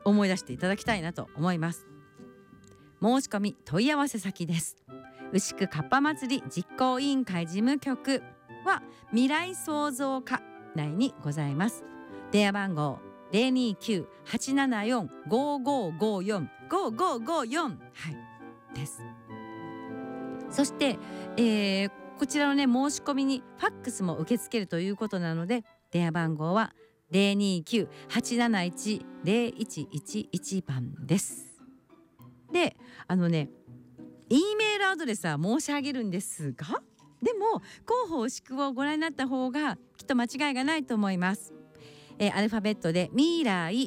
思い出していただきたいなと思います。申し込み問い合わせ先です。牛久かっぱ祭り実行委員会事務局は未来創造課内にございます。電話番号029-874-5554 はいです。そして、こちらのね申し込みにファックスも受け付けるということなので、電話番号は029-871-0111番です。で、E メールアドレスは申し上げるんですが、でも広報牛久をご覧になった方がきっと間違いがないと思います。アルファベットでミライ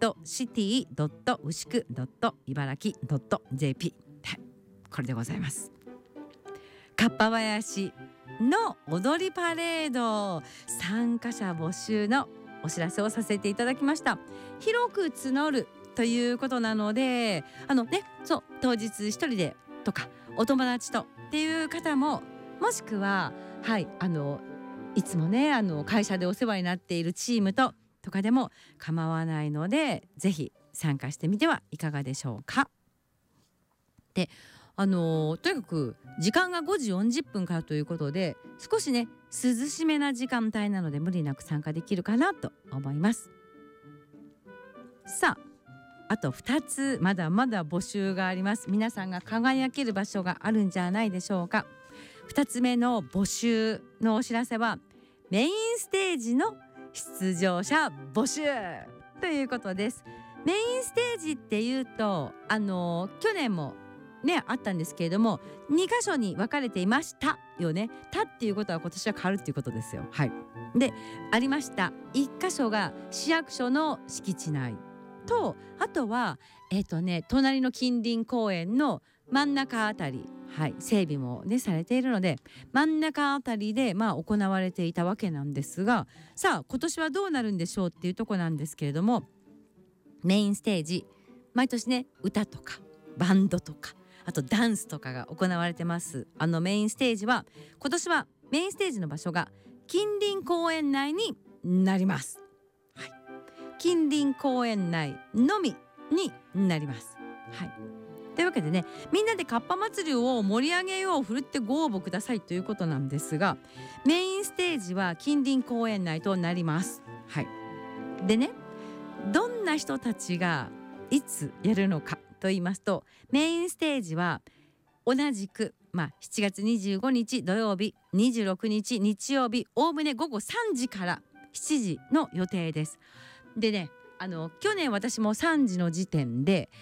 @city.牛久茨城 .jp、はい、これでございます。かっぱ林の踊りパレード参加者募集のお知らせをさせていただきました。広く募るということなので、そう当日一人でとかお友達とっていう方も、もしくははいいつもね会社でお世話になっているチームとかでも構わないので、ぜひ参加してみてはいかがでしょうか。でとにかく時間が5時40分からということで、少しね涼しめな時間帯なので無理なく参加できるかなと思います。さあ、あと2つまだまだ募集があります。皆さんが輝ける場所があるんじゃないでしょうか。2つ目の募集のお知らせはメインステージの出場者募集ということです。メインステージっていうと去年もねあったんですけれども、2箇所に分かれていましたよね。たっていうことは今年は変わるっていうことですよ。はい。でありました。1箇所が市役所の敷地内と、あとは隣の近隣公園の真ん中あたり、はい、整備もねされているので真ん中あたりで行われていたわけなんですが、さあ今年はどうなるんでしょうっていうとこなんですけれども、メインステージ毎年ね歌とかバンドとかあとダンスとかが行われてます。メインステージは今年はメインステージの場所が近隣公園内になります。はい、近隣公園内のみになります。はい。というわけでね、みんなでかっぱ祭りを盛り上げよう、ふるってご応募くださいということなんですが、メインステージは近隣公園内となります。はい。でね、どんな人たちがいつやるのかと言いますと、メインステージは同じく、7月25日土曜日、26日日曜日、おおむね午後3時から7時の予定です。でね、去年私も3時の時点で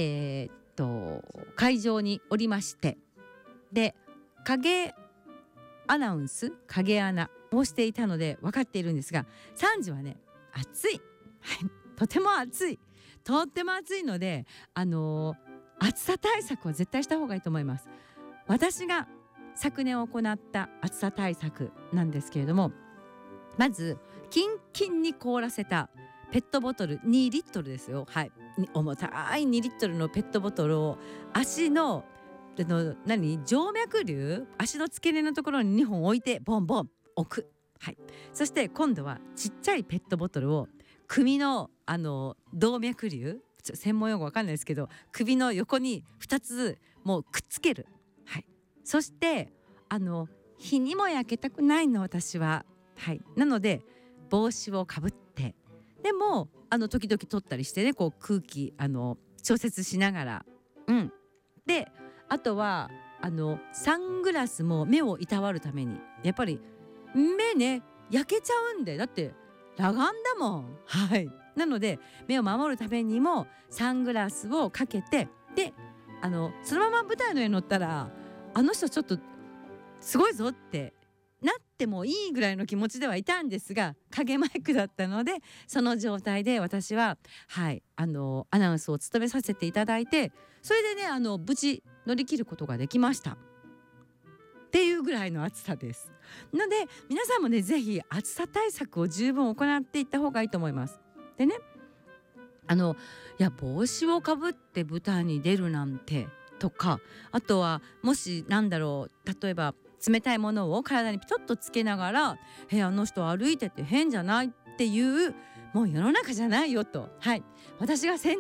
会場におりまして、で影アナウンス影アナをしていたので分かっているんですが、3時はね暑い、はい、とても暑いので暑さ対策は絶対した方がいいと思います。私が昨年行った暑さ対策なんですけれども、まずキンキンに凍らせたペットボトル2リットルですよ。はい、重たい2リットルのペットボトルを足の静脈瘤、足の付け根のところに2本置いてボンボン置く。はい、そして今度はちっちゃいペットボトルを首の動脈瘤、専門用語わかんないですけど、首の横に2つもうくっつける。はい、そして日にも焼けたくないの私は。はい、なので帽子をかぶって、でも時々取ったりしてね、こう空気調節しながら、であとはサングラスも目をいたわるために、やっぱり目ね焼けちゃうんで、だって裸眼だもん。はい、なので目を守るためにもサングラスをかけて、でそのまま舞台の上に乗ったらあの人ちょっとすごいぞってなってもいいぐらいの気持ちではいたんですが、影マイクだったのでその状態で私は、はい、アナウンスを務めさせていただいて、それでね無事乗り切ることができましたっていうぐらいの暑さです。なので皆さんもねぜひ暑さ対策を十分行っていった方がいいと思います。でね、いや帽子をかぶって舞台に出るなんてとか、あとはもし例えば冷たいものを体にピトッとつけながらあの人歩いてて変じゃないっていう、もう世の中じゃないよと、はい、私が先